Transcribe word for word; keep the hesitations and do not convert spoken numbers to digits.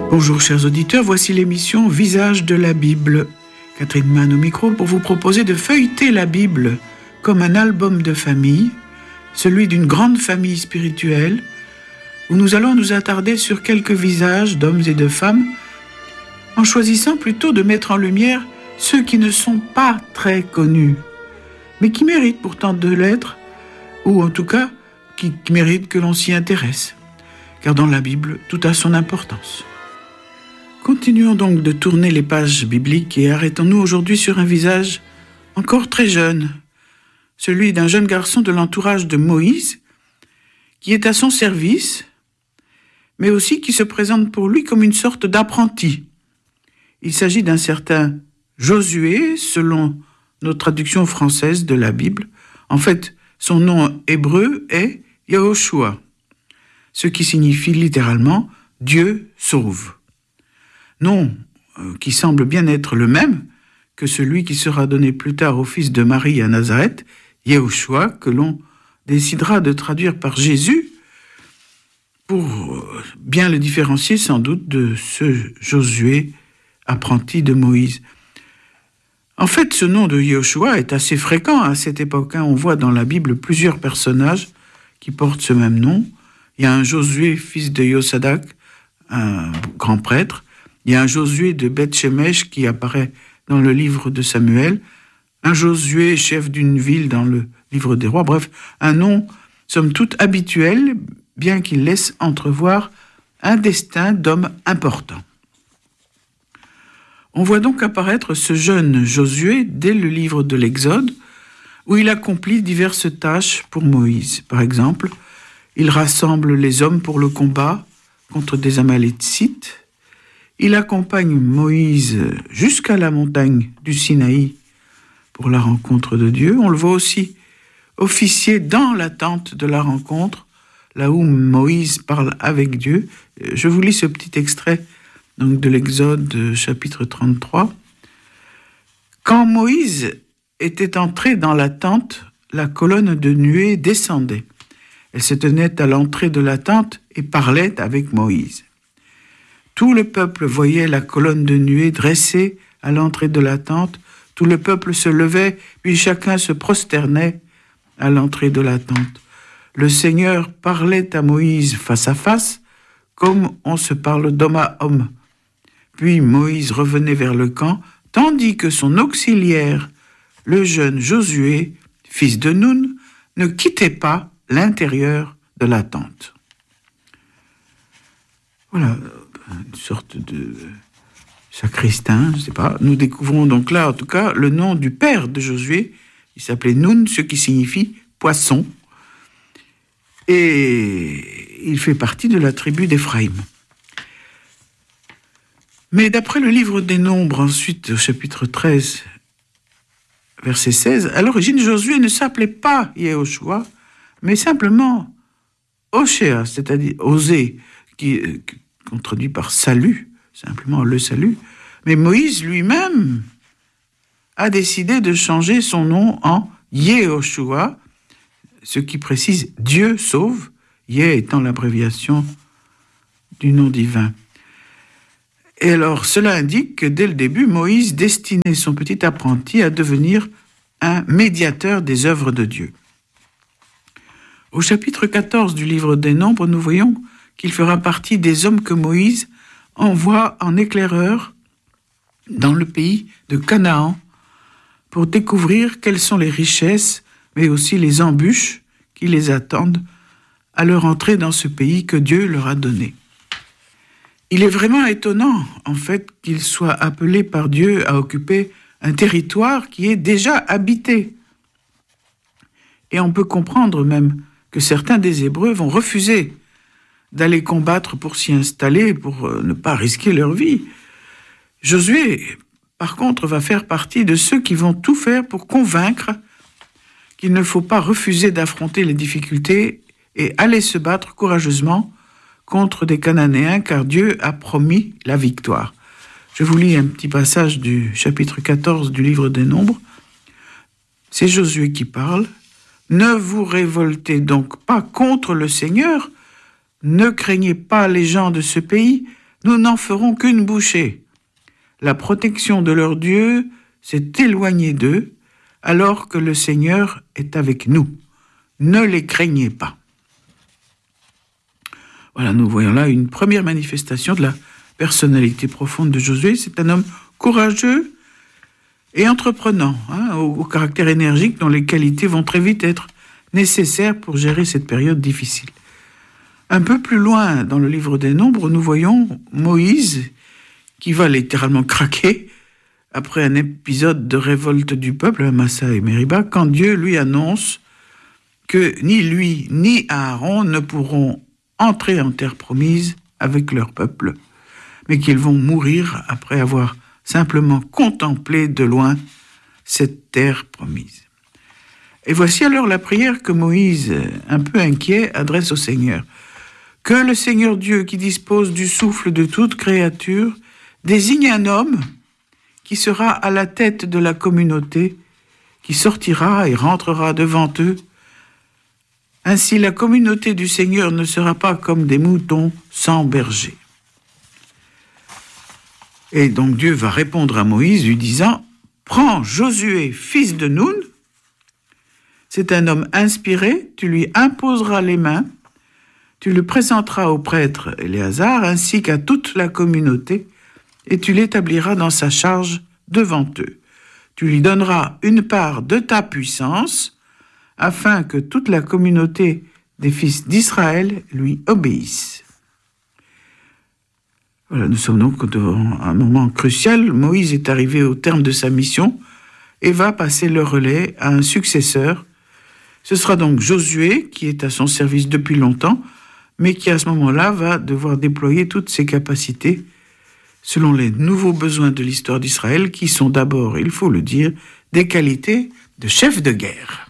Bonjour chers auditeurs, voici l'émission Visage de la Bible. Catherine Mann au micro pour vous proposer de feuilleter la Bible comme un album de famille, celui d'une grande famille spirituelle, où nous allons nous attarder sur quelques visages d'hommes et de femmes, en choisissant plutôt de mettre en lumière ceux qui ne sont pas très connus, mais qui méritent pourtant de l'être, ou en tout cas qui, qui méritent que l'on s'y intéresse, car dans la Bible, tout a son importance. Continuons donc de tourner les pages bibliques et arrêtons-nous aujourd'hui sur un visage encore très jeune, celui d'un jeune garçon de l'entourage de Moïse, qui est à son service, mais aussi qui se présente pour lui comme une sorte d'apprenti. Il s'agit d'un certain Josué, selon notre traduction française de la Bible. En fait, son nom hébreu est Yehoshua, ce qui signifie littéralement « Dieu sauve ». Nom euh, qui semble bien être le même que celui qui sera donné plus tard au fils de Marie à Nazareth, Yehoshua, que l'on décidera de traduire par Jésus pour euh, bien le différencier sans doute de ce Josué, apprenti de Moïse. En fait, ce nom de Yehoshua est assez fréquent à cette époque. Hein. On voit dans la Bible plusieurs personnages qui portent ce même nom. Il y a un Josué, fils de Yosadak, un grand prêtre. Il y a un Josué de Beth-Shemesh qui apparaît dans le livre de Samuel, un Josué, chef d'une ville dans le livre des rois. Bref, un nom, somme toute, habituel, bien qu'il laisse entrevoir un destin d'homme important. On voit donc apparaître ce jeune Josué dès le livre de l'Exode, où il accomplit diverses tâches pour Moïse. Par exemple, il rassemble les hommes pour le combat contre des Amalécites. Il accompagne Moïse jusqu'à la montagne du Sinaï pour la rencontre de Dieu. On le voit aussi officier dans la tente de la rencontre, là où Moïse parle avec Dieu. Je vous lis ce petit extrait donc, de l'Exode chapitre trente-trois. Quand Moïse était entré dans la tente, la colonne de nuée descendait. Elle se tenait à l'entrée de la tente et parlait avec Moïse. Tout le peuple voyait la colonne de nuée dressée à l'entrée de la tente. Tout le peuple se levait, puis chacun se prosternait à l'entrée de la tente. Le Seigneur parlait à Moïse face à face, comme on se parle d'homme à homme. Puis Moïse revenait vers le camp, tandis que son auxiliaire, le jeune Josué, fils de Nun, ne quittait pas l'intérieur de la tente. Voilà, une sorte de sacristain, je ne sais pas. Nous découvrons donc là, en tout cas, le nom du père de Josué. Il s'appelait Nun, ce qui signifie poisson. Et il fait partie de la tribu d'Éphraïm. Mais d'après le livre des Nombres, ensuite, au chapitre treize, verset seize, à l'origine, Josué ne s'appelait pas Yehoshua, mais simplement Oshéa, c'est-à-dire Osée, qui, qu'on traduit par salut, simplement le salut. Mais Moïse lui-même a décidé de changer son nom en Yehoshua, ce qui précise Dieu sauve, Yé étant l'abréviation du nom divin. Et alors, cela indique que dès le début, Moïse destinait son petit apprenti à devenir un médiateur des œuvres de Dieu. Au chapitre quatorze du livre des Nombres, nous voyons qu'il fera partie des hommes que Moïse envoie en éclaireur dans le pays de Canaan pour découvrir quelles sont les richesses, mais aussi les embûches qui les attendent à leur entrée dans ce pays que Dieu leur a donné. Il est vraiment étonnant, en fait, qu'ils soient appelés par Dieu à occuper un territoire qui est déjà habité. Et on peut comprendre même que certains des Hébreux vont refuser d'aller combattre pour s'y installer, pour ne pas risquer leur vie. Josué, par contre, va faire partie de ceux qui vont tout faire pour convaincre qu'il ne faut pas refuser d'affronter les difficultés et aller se battre courageusement contre des Cananéens, car Dieu a promis la victoire. Je vous lis un petit passage du chapitre quatorze du livre des Nombres. C'est Josué qui parle. « Ne vous révoltez donc pas contre le Seigneur, ne craignez pas les gens de ce pays, nous n'en ferons qu'une bouchée. La protection de leur Dieu s'est éloignée d'eux, alors que le Seigneur est avec nous. Ne les craignez pas. Voilà, nous voyons là une première manifestation de la personnalité profonde de Josué. C'est un homme courageux et entreprenant, hein, au, au caractère énergique dont les qualités vont très vite être nécessaires pour gérer cette période difficile. Un peu plus loin dans le livre des Nombres, nous voyons Moïse qui va littéralement craquer après un épisode de révolte du peuple à Massa et Mériba, quand Dieu lui annonce que ni lui ni Aaron ne pourront entrer en terre promise avec leur peuple, mais qu'ils vont mourir après avoir simplement contemplé de loin cette terre promise. Et voici alors la prière que Moïse, un peu inquiet, adresse au Seigneur. Que le Seigneur Dieu, qui dispose du souffle de toute créature, désigne un homme qui sera à la tête de la communauté, qui sortira et rentrera devant eux. Ainsi, la communauté du Seigneur ne sera pas comme des moutons sans berger. Et donc Dieu va répondre à Moïse lui disant « Prends Josué, fils de Nun, c'est un homme inspiré, tu lui imposeras les mains, tu le présenteras au prêtre Éléazar ainsi qu'à toute la communauté, et tu l'établiras dans sa charge devant eux. Tu lui donneras une part de ta puissance, afin que toute la communauté des fils d'Israël lui obéisse. » Voilà, nous sommes donc devant un moment crucial. Moïse est arrivé au terme de sa mission et va passer le relais à un successeur. Ce sera donc Josué, qui est à son service depuis longtemps, mais qui à ce moment-là va devoir déployer toutes ses capacités selon les nouveaux besoins de l'histoire d'Israël, qui sont d'abord, il faut le dire, des qualités de chef de guerre.